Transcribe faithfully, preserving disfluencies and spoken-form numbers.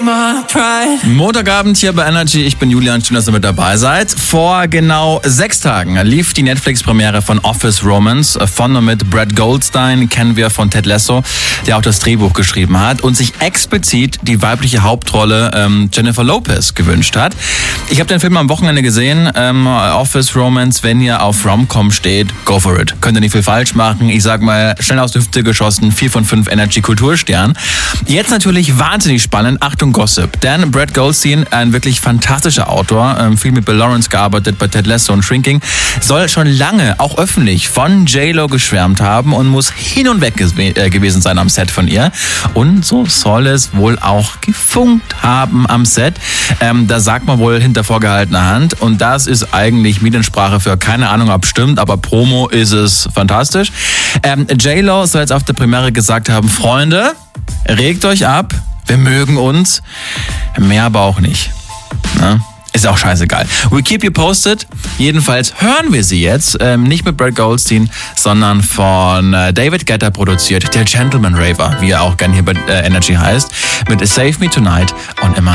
my pride. Montagabend hier bei Energy, ich bin Julian, schön, dass ihr mit dabei seid. Vor genau sechs Tagen lief die Netflix-Premiere von Office Romance von und mit Brad Goldstein, kennen wir von Ted Lasso, der auch das Drehbuch geschrieben hat und sich explizit die weibliche Hauptrolle ähm, Jennifer Lopez gewünscht hat. Ich habe den Film am Wochenende gesehen, ähm, Office Romance, wenn ihr auf Rom-Com steht, go for it. Könnt ihr nicht viel falsch machen. Ich sag mal, schnell aus der Hüfte geschossen, vier von fünf Energy-Kulturstern. Jetzt natürlich wahnsinnig spannend, Achtung Gossip, denn Brad Goldstein, ein wirklich fantastischer Autor, ähm, viel mit Bill Lawrence gearbeitet, bei Ted Lasso und Shrinking, soll schon lange, auch öffentlich, von J-Lo geschwärmt haben und muss hin und weg ge- äh, gewesen sein am Set von ihr. Und so soll es wohl auch gefunkt haben am Set. Ähm, da sagt man wohl hinter vorgehaltener Hand und das ist eigentlich Mediensprache für keine Ahnung, ob stimmt, aber Promo ist es fantastisch. Ähm, J-Lo soll jetzt auf der Premiere gesagt haben, Freunde, regt euch ab, wir mögen uns, mehr aber auch nicht. Na? Ist auch scheißegal. We keep you posted. Jedenfalls hören wir sie jetzt, ähm, nicht mit Brad Goldstein, sondern von äh, David Guetta produziert, der Gentleman Raver, wie er auch gern hier bei äh, Energy heißt, mit Save Me Tonight und immer